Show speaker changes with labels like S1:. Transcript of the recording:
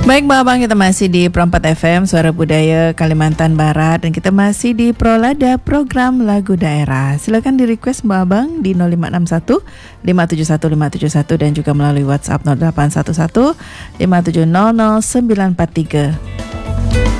S1: Baik Mbak Abang, kita masih di Pro 4 FM Suara Budaya Kalimantan Barat dan kita masih di Prolada program lagu daerah. Silakan di request Mbak Abang di 0561 571 571 dan juga melalui WhatsApp 0811 5700943.